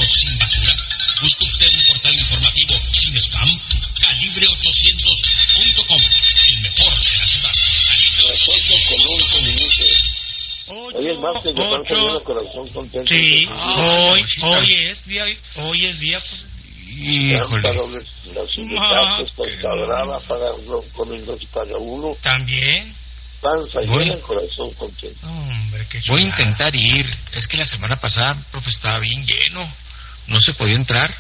sin basura? Busque usted un portal informativo sin spam. Calibre800.com, el mejor de la ciudad. Calibre800.com. Hoy es martes, de parte de corazón contento. Sí, hoy es día, pues. Híjole. La ciudad está brava para comiendo cada uno. También. Panza llena, corazón contento. Hombre, qué voy a intentar ir. Es que la semana pasada, profe, estaba bien lleno. No se podía entrar.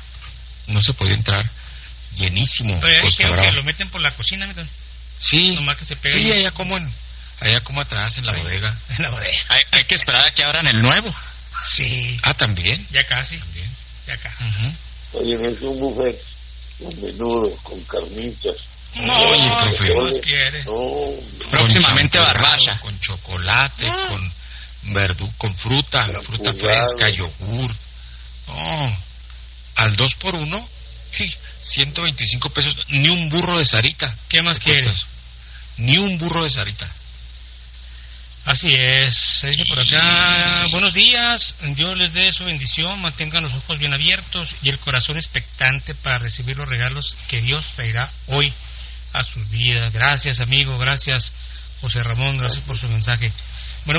Llenísimo. Pero creo que lo meten por la cocina, ¿no? Sí. Nomás que se pegue. Sí, allá como atrás, en la bodega. En la bodega. Hay que esperar a que abran el nuevo. Sí. Ah, ¿también? Ya casi. También. Ya casi. Oye, es un buffet con menudo, con carnitas. No, oye, profe. ¿qué más quiere? No, Próximamente con barbacha. Con chocolate, con fruta fresca, yogur. No, al 2x1, 125 pesos, ni un burro de Sarita. ¿Qué más quieres? Ni un burro de Sarita. Así es, se dice por acá, buenos días, Dios les dé su bendición, mantengan los ojos bien abiertos y el corazón expectante para recibir los regalos que Dios traerá hoy a sus vidas. Gracias, amigo, gracias, José Ramón, gracias por su mensaje. Bueno.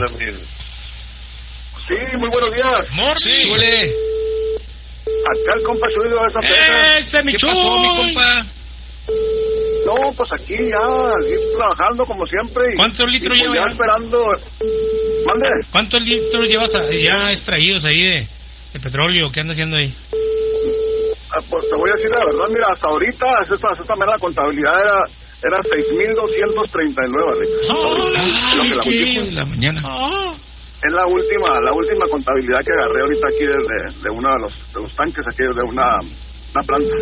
Sí, muy buenos días. Sí, huele. Acá el compa subido a esa pena. ¡Ese mi ¿Qué pasó, mi compa? No, pues aquí trabajando como siempre. ¿Cuántos litros pues lleva? Ya esperando. ¿Mande? ¿Cuántos litros llevas ya extraídos ahí de petróleo? ¿Qué anda haciendo ahí? Pues te voy a decir la verdad, mira, hasta ahorita, esta mera contabilidad era 6,239, La mañana. Es la última contabilidad que agarré ahorita aquí de uno de los tanques aquí de una planta.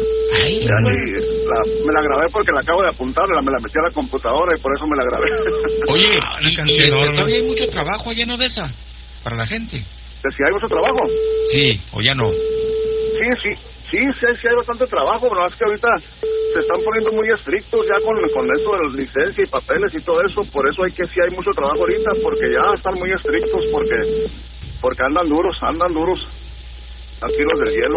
Me la grabé porque la acabo de apuntar, me la metí a la computadora y por eso me la grabé. Oye, y todavía hay mucho trabajo allá en Odessa para la gente. ¿Si hay mucho trabajo? Sí, o ya no. Sí, hay bastante trabajo, pero es que ahorita se están poniendo muy estrictos ya con eso de las licencias y papeles y todo eso, por eso hay hay mucho trabajo ahorita, porque ya están muy estrictos, porque andan duros, a tiros del hielo.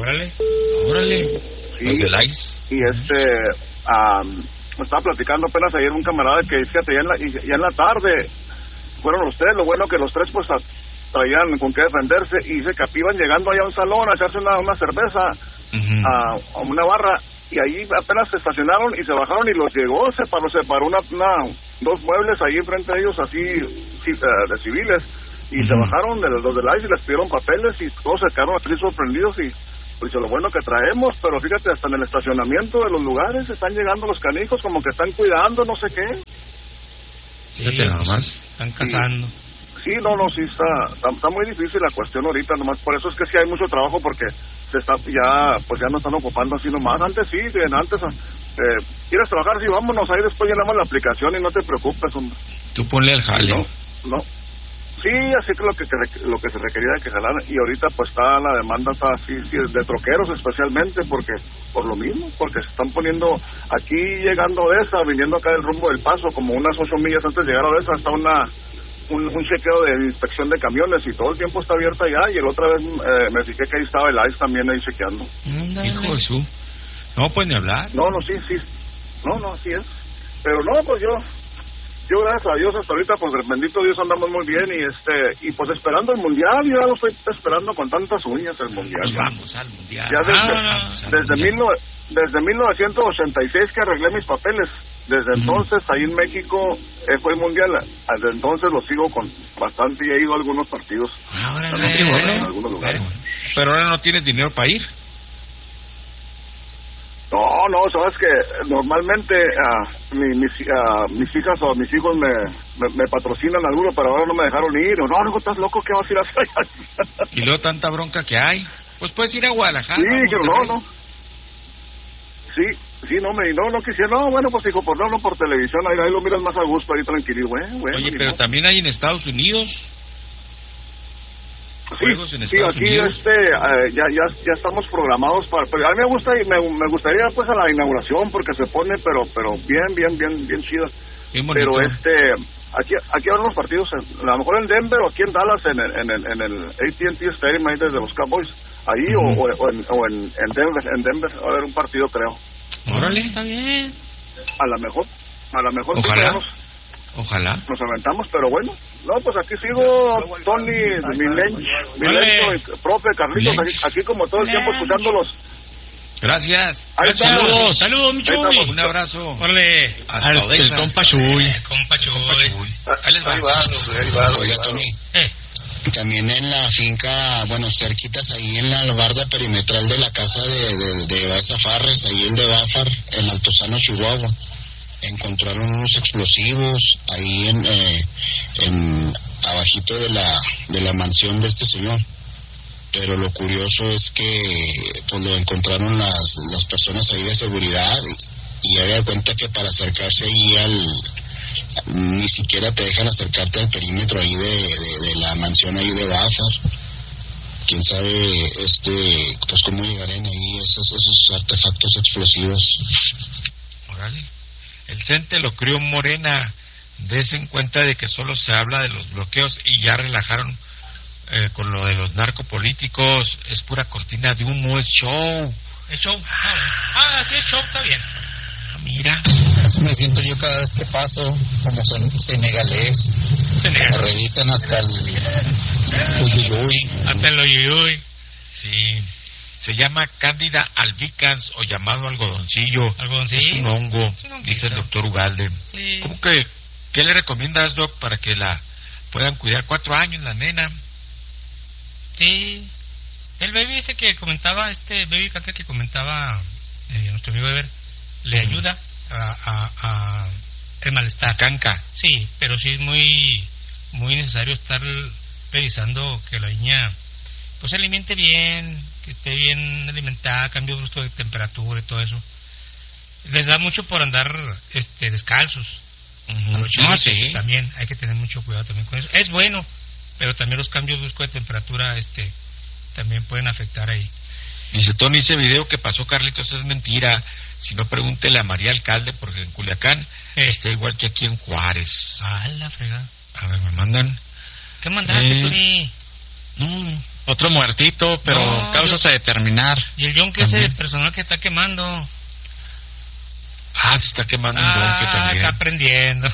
Órale. Sí, los del ICE. Y me estaba platicando apenas ayer un camarada que fíjate, ya en la tarde fueron los tres, lo bueno que los tres pues traían con qué defenderse y dice que iban llegando allá a un salón a echarse una cerveza a una barra y ahí apenas se estacionaron y se bajaron y los llegó, se paró dos muebles ahí enfrente de ellos así de civiles y se bajaron los del ICE y les pidieron papeles y todos se quedaron así sorprendidos y pues lo bueno que traemos, pero fíjate, hasta en el estacionamiento de los lugares están llegando los canijos como que están cuidando no sé qué. Fíjate nada más. Están cazando. Sí, sí está muy difícil la cuestión ahorita, nomás por eso es que sí hay mucho trabajo porque ya no están ocupando así nomás. Antes quieres trabajar, sí, vámonos, ahí después llenamos la aplicación y no te preocupes, hombre. Tú ponle el jale. No. Sí, así que lo que se requería de que jalaran y ahorita pues está la demanda está así de troqueros especialmente por lo mismo, porque se están poniendo aquí llegando de esa, viniendo acá del rumbo del Paso, como unas 8 millas antes de llegar a esa, está un chequeo de inspección de camiones y todo el tiempo está abierta ya y el otra vez me fijé que ahí estaba el ICE también ahí chequeando. Hijo de su... No pueden ni hablar. No, sí. No, así es. Pero no, pues yo gracias a Dios hasta ahorita, pues bendito Dios andamos muy bien y pues esperando el mundial, yo ya lo estoy esperando con tantas uñas el mundial. Pues vamos al mundial. Ya desde 1986 que arreglé mis papeles, desde entonces ahí en México fue el mundial, desde entonces lo sigo con bastante y he ido a algunos partidos. En algunos lugares. Pero ahora no tienes dinero para ir. No, sabes que normalmente mis hijas o mis hijos me patrocinan alguno, pero ahora no me dejaron ir. No, estás loco, ¿qué vas a ir a hacer allá? Y luego tanta bronca que hay. Pues puedes ir a Guadalajara. Sí, pero no. Sí, no quisiera. No, bueno, pues hijo, por televisión, ahí lo miras más a gusto, ahí tranquilo, güey. Oye, pero también hay en Estados Unidos. Juegos en Estados Unidos. Ya estamos programados pero a mí me gustaría pues a la inauguración porque se pone pero bien chida. Bien bonito. Pero Aquí habrá unos partidos, a lo mejor en Denver o aquí en Dallas, en el AT&T Stadium, ahí desde los Cowboys, ahí o en Denver, va a haber un partido, creo. Órale, está bien. A lo mejor ojalá nos aventamos, pero bueno, no, pues aquí sigo, Tony, mi Lencho, profe, Carlitos, aquí como todo el tiempo escuchándolos. Gracias. Saludos, mi Chuy. Un abrazo. Órale. Hasta el compa Chuy. Ahí les va. Oiga, Tony. También en la finca, bueno, cerquitas ahí en la barda perimetral de la casa de Baeza Farres, ahí en de Bafar, en Altozano, Chihuahua, encontraron unos explosivos ahí en abajito de la mansión de este señor. Pero lo curioso es que pues lo encontraron las personas ahí de seguridad y ya de cuenta que para acercarse ahí ni siquiera te dejan acercarte al perímetro ahí de la mansión ahí de Bafar. Quién sabe pues cómo llegarán ahí esos artefactos explosivos. Órale. El CENTE lo crió Morena. Dese en cuenta de que solo se habla de los bloqueos y ya relajaron con lo de los narcopolíticos. Es pura cortina de humo, es show. Es show. Sí, es show, está bien. Mira. Así me siento yo cada vez que paso, como senegalés. Me revisan hasta el uyuyuy. Hasta el uyuyuy. Sí. Se llama Cándida albicans o llamado algodoncillo. Algodoncillo. Es un hongo, dice el doctor Ugalde. Sí. ¿Cómo que qué le recomiendas, doc, para que la puedan cuidar? 4 años la nena. Sí. El baby ese que comentaba, baby caca que comentaba nuestro amigo Eber, le ayuda a el malestar. Canca. Sí, pero sí es muy muy necesario estar revisando que la niña pues se alimente bien, que esté bien alimentada, cambio brusco de temperatura y todo eso. Les da mucho por andar descalzos. A los chicos, sí. También hay que tener mucho cuidado también con eso. Es bueno, pero también los cambios bruscos de temperatura también pueden afectar ahí. Dice Tony, ese video que pasó Carlitos es mentira. Si no, pregúntele a María Alcalde, porque en Culiacán está igual que aquí en Juárez. La fregada. A ver, me mandan. ¿Qué mandaste, Tony? Otro muertito, pero causas a determinar. Y el yonque ese personal que está quemando. Se está quemando un yonque también. Está prendiendo.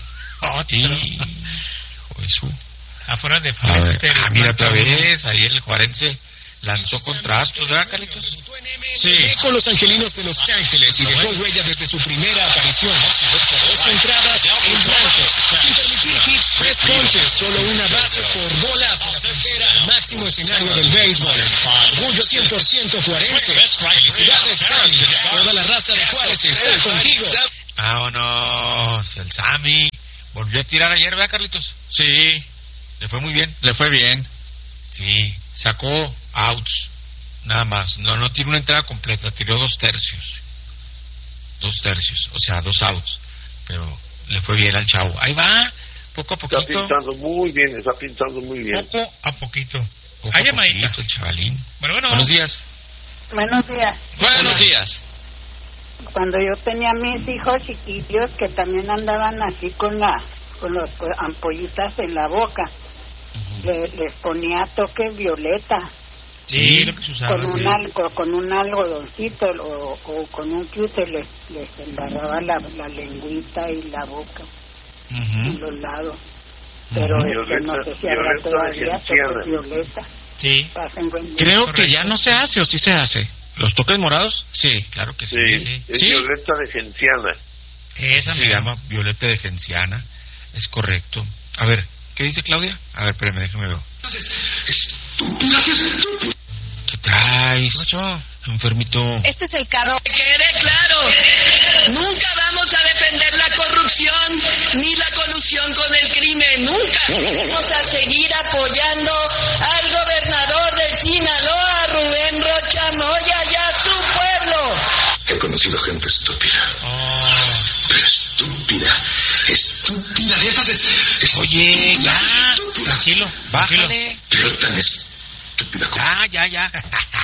Eso. Afuera de mira otra vez, ahí el juarense lanzó contrastos, ¿verdad, Carlitos? Sí. Con los angelinos de Los Ángeles y dejó huella desde su primera aparición. 8 entradas en blanco, sin permitir hits, 3 ponches, solo una base por bola hasta la frontera, máximo escenario del béisbol. Orgullo 100% juarense. Felicidades, Sammy. Toda la raza de Juárez está contigo. Vámonos, el Sammy. Volvió a tirar ayer, ¿verdad, Carlitos? Sí. Le fue muy bien. Le fue bien. Sí, sacó outs, nada más. No tiró una entrada completa, tiró 2 tercios. 2 tercios, o sea, 2 outs. Pero le fue bien al chavo. Ahí va, poco a poquito. Está pintando muy bien. Poco a poquito. Hay llamadita. El chavalín. Bueno. Buenos días. Buenos días. Buenos días. Cuando yo tenía mis hijos chiquillos que también andaban así con las ampollitas en la boca, les ponía toque violeta. Sí, lo que se usaba. Con un algodoncito o con un cute les embarraba la lengüita y la boca en los lados. Pero no sé si habrá todavía toque violeta. Sí. Creo que ya no se hace, o sí se hace. ¿Los toques morados? Sí. Claro que sí. Es violeta de genciana. Esa se llama violeta de genciana. Es correcto. A ver, ¿qué dice Claudia? A ver, espérame, déjame ver. ¿Qué traes? Enfermito. Este es el carro. Que quede claro, nunca vamos a defender la corrupción ni la colusión con el crimen, nunca. Vamos a seguir apoyando al gobernador de Sinaloa, Rubén Rocha Moya, y a su pueblo. He conocido gente estúpida. Pero estúpida de esas Oye, ya, tranquilo, bájale. Pero tan estúpida como... Ya,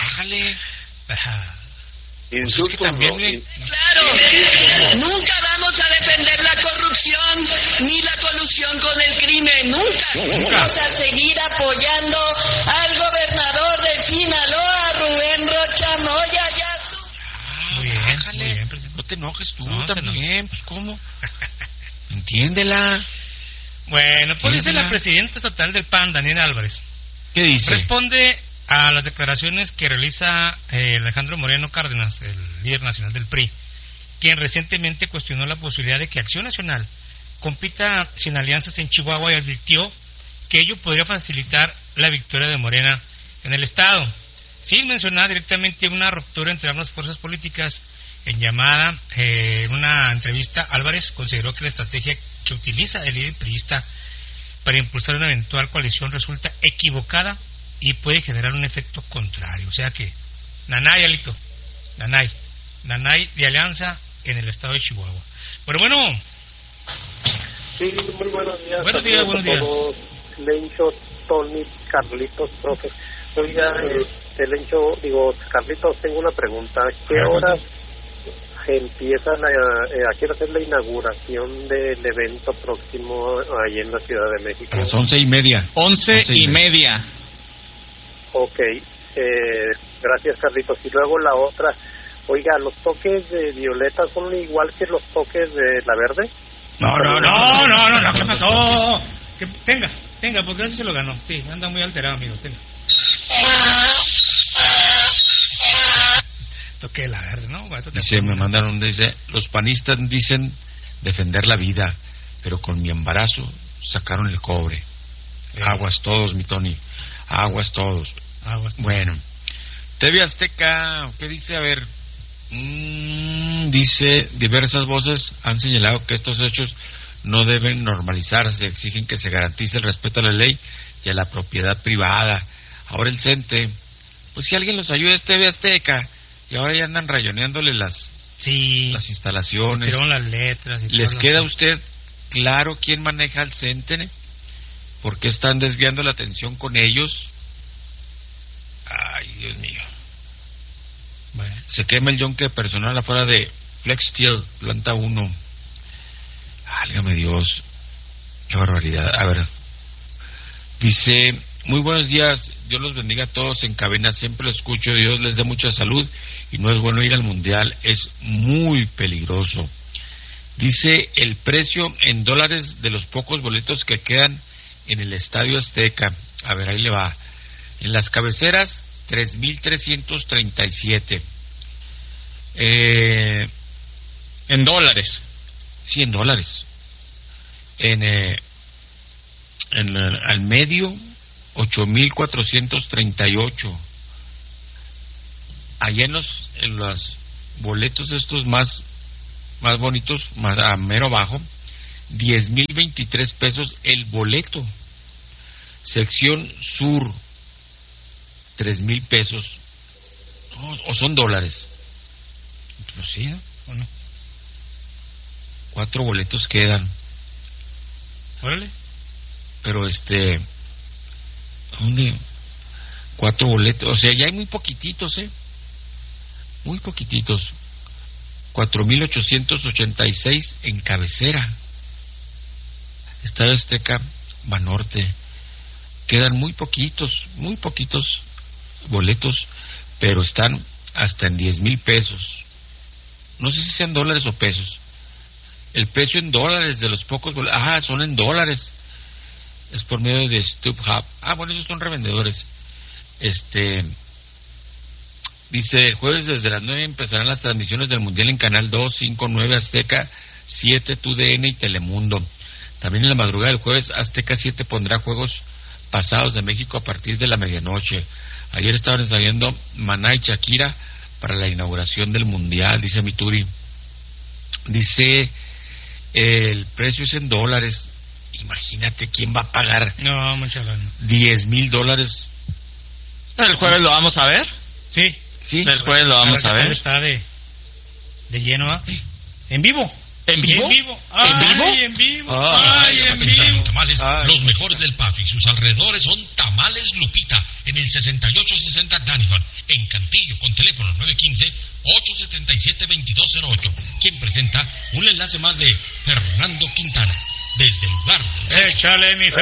bájale. Insultos también, Claro, nunca vamos vamos a defender la corrupción ni la colusión con el crimen, nunca. Vamos a seguir apoyando al gobernador de Sinaloa, Rubén Rocha Moya. Muy bien, no te enojes tú también, pues ¿cómo? Entiéndela. Bueno, pues dice la presidenta estatal del PAN, Daniela Álvarez. ¿Qué dice? Responde a las declaraciones que realiza Alejandro Moreno Cárdenas, el líder nacional del PRI, quien recientemente cuestionó la posibilidad de que Acción Nacional compita sin alianzas en Chihuahua y advirtió que ello podría facilitar la victoria de Morena en el estado, sin mencionar directamente una ruptura entre ambas fuerzas políticas. En llamada, en una entrevista, Álvarez consideró que la estrategia que utiliza el líder priista para impulsar una eventual coalición resulta equivocada y puede generar un efecto contrario. O sea que, nanay, Alito, nanay de alianza en el estado de Chihuahua. Pero bueno. Sí, muy buenos días. Buenos días. Lencho, Tony, Carlitos, profe. Oiga, Lencho, Carlitos, tengo una pregunta. ¿Qué horas empieza a qué hora es la inauguración del evento próximo ahí en la Ciudad de México? A las 11:30. 11:30. Ok, gracias, Carlitos. Y luego la otra, oiga, ¿los toques de Violeta son igual que los toques de la Verde? No, ¿qué pasó? Que tenga, porque así se lo ganó. Sí, anda muy alterado, amigo, tenga. Toque la Verde, ¿no? Dice, me mandaron, los panistas dicen defender la vida, pero con mi embarazo sacaron el cobre. Aguas todos, mi Tony, aguas todos. Bueno, TV Azteca, ¿qué dice? A ver, dice, diversas voces han señalado que estos hechos no deben normalizarse, exigen que se garantice el respeto a la ley y a la propiedad privada. Ahora el CENTE, pues si alguien los ayuda es TV Azteca, y ahora ya andan rayoneándole las instalaciones, las letras y ¿les queda a usted claro quién maneja el CENTE? ¿Por qué están desviando la atención con ellos? Ay, Dios mío. Bueno. Se quema el yunque personal afuera de Flex Steel, planta 1. Válgame Dios, qué barbaridad. A ver, dice, muy buenos días, Dios los bendiga a todos en cabina, siempre lo escucho, Dios les dé mucha salud, y no es bueno ir al mundial, es muy peligroso. Dice, el precio en dólares de los pocos boletos que quedan en el Estadio Azteca, a ver, ahí le va. En las cabeceras, 3,337. En dólares. Sí, en dólares. Al medio, 8,438. Allá en los boletos estos más bonitos, más a mero bajo, 10,023 pesos el boleto. Sección Sur, 3,000 pesos. O son dólares. Pues sí, ¿no? ¿O no? 4 boletos quedan. Órale. Pero ¿dónde? 4 boletos, o sea, ya hay muy poquititos, muy poquititos. 4,886 en cabecera. Estadio Azteca, Banorte. Quedan muy poquitos boletos, pero están hasta en 10,000 pesos. No sé si sean dólares o pesos. El precio en dólares de los pocos boletos, son en dólares. Es por medio de StubHub. Bueno, ellos son revendedores. Dice, el jueves desde las 9 empezarán las transmisiones del Mundial en Canal 2, 5, 9, Azteca 7, TUDN y Telemundo. También en la madrugada del jueves, Azteca 7 pondrá juegos pasados de México a partir de la medianoche. Ayer estaban ensayando Maná y Shakira para la inauguración del Mundial, dice Mituri. Dice, el precio es en dólares. Imagínate quién va a pagar. No, mucha lana. $10,000. ¿El jueves lo vamos a ver? Sí. El jueves lo vamos a ver. Está de lleno, en vivo. ¿En vivo? ¿En vivo? ¿En vivo? Está pensando en tamales. Los mejores del Paso y sus alrededores son Tamales Lupita, en el 6860 Danison, en Cantillo, con teléfono 915-877-2208. Quien presenta un enlace más de Fernando Quintana, desde el lugar. ¡Échale, mi fe!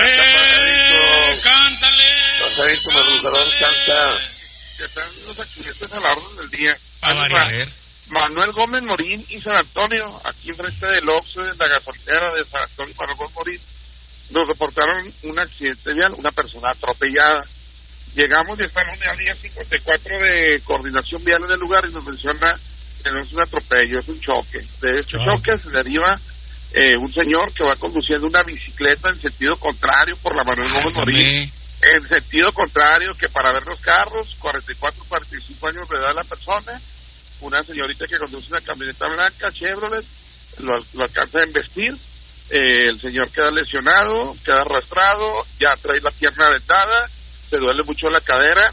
¡Cántale! Pasadito, Madrugador, canta. Que están los accidentes a la orden del día. Manuel Gómez Morín y San Antonio, aquí enfrente del Oxxo de la gasolinera de San Antonio, Manuel Gómez Morín, nos reportaron un accidente vial, una persona atropellada. Llegamos y estamos en la línea 54 de coordinación vial en el lugar y nos menciona que no es un atropello, es un choque. De este choque se deriva un señor que va conduciendo una bicicleta en sentido contrario por la Manuel Gómez Morín. En sentido contrario, que para ver los carros, 44, 45 años de edad la persona, una señorita que conduce una camioneta blanca, Chevrolet, lo alcanza a embestir, el señor queda lesionado, queda arrastrado, ya trae la pierna vendada, se duele mucho la cadera,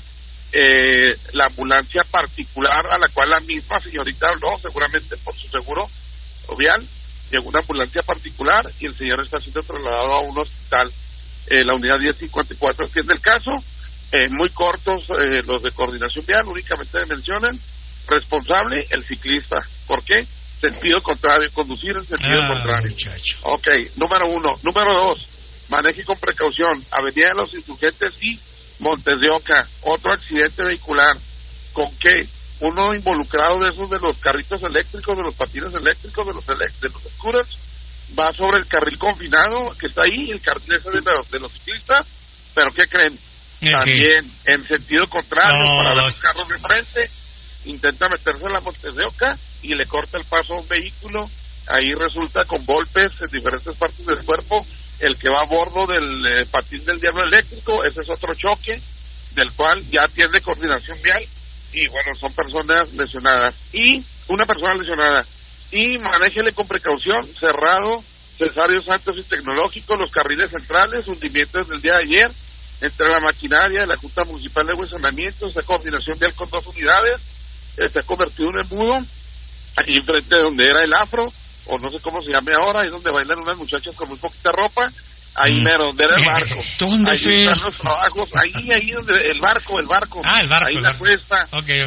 la ambulancia particular a la cual la misma señorita habló, seguramente por su seguro vial, llegó una ambulancia particular y el señor está siendo trasladado a un hospital. La unidad 1054 atiende el caso, muy cortos los de coordinación vial, únicamente mencionan responsable el ciclista. ¿Por qué? Sentido contrario, conducir en sentido contrario. Muchacho. Ok, número 1. Número 2, maneje con precaución, Avenida de los Insurgentes y Montes de Oca, otro accidente vehicular. ¿Con qué? Uno involucrado de esos de los carritos eléctricos, de los patines eléctricos, de los scooters, va sobre el carril confinado que está ahí, el carril ese de los ciclistas, pero ¿qué creen? También en sentido contrario, para ver los carros de frente, intenta meterse en la Montes de Oca y le corta el paso a un vehículo, ahí resulta con golpes en diferentes partes del cuerpo, el que va a bordo del patín del diablo eléctrico, ese es otro choque, del cual ya tiene coordinación vial, y bueno, son personas lesionadas, y una persona lesionada, y manéjele con precaución, cerrado, Cesario Santos y Tecnológico, los carriles centrales, hundimientos del día de ayer, entre la maquinaria de la Junta Municipal de Huesanamiento, esta coordinación vial con 2 unidades, se ha convertido en un embudo, ahí enfrente de donde era el Afro, o no sé cómo se llame ahora, ahí donde bailan unas muchachas con muy poquita ropa, ahí mero, donde era el barco. ¿Dónde ahí están los trabajos, ahí donde el barco. Ah, el barco. Ahí la cuesta.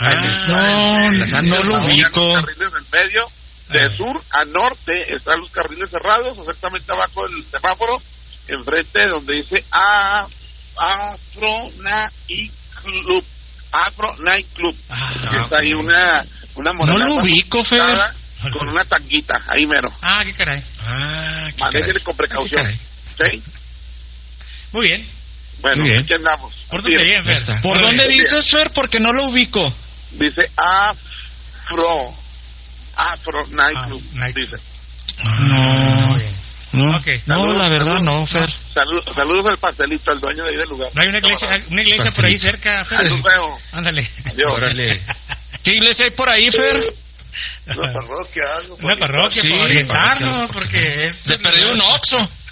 No lo ubico. Los carriles en medio, de sur a norte, están los carriles cerrados, exactamente abajo del semáforo, enfrente donde dice Afro Night Club. Está ahí una no lo ubico, Fer. Con una tanguita, ahí mero. Qué caray. Manéjele con precaución. ¿Sí? Muy bien. Bueno, aquí andamos. Pórtate bien, Fer. ¿Por dónde dices, Fer? Porque no lo ubico. Dice Afro Night Club. Dice. No, okay. No, la verdad no, Fer. Saludos al pastelito, al dueño de ahí del lugar. No hay una iglesia por ahí cerca, Fer. Ándale. Órale. ¿Qué iglesia hay por ahí, Fer? Una parroquia, algo. Una parroquia, sí, para orientarnos, porque es... De perdido un Oxxo.